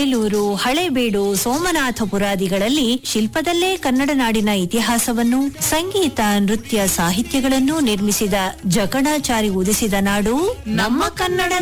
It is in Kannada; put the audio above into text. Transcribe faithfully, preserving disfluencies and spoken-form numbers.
ಬೇಲೂರು, ಹಳೇಬೀಡು, ಸೋಮನಾಥಪುರಾದಿಗಳಲ್ಲಿ ಶಿಲ್ಪದಲ್ಲೇ ಕನ್ನಡ ನಾಡಿನ ಇತಿಹಾಸವನ್ನು, ಸಂಗೀತ, ನೃತ್ಯ, ಸಾಹಿತ್ಯಗಳನ್ನು ನಿರ್ಮಿಸಿದ ಜಕಣಾಚಾರಿ ಉದಿಸಿದ ನಾಡು ನಮ್ಮ ಕನ್ನಡ